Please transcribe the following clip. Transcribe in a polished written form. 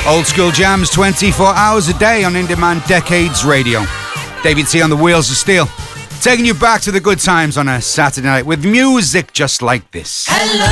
Old school jams 24 hours a day on In Demand Decades Radio. David C on the wheels of steel, taking you back to the good times on a Saturday night with music just like this. Hello.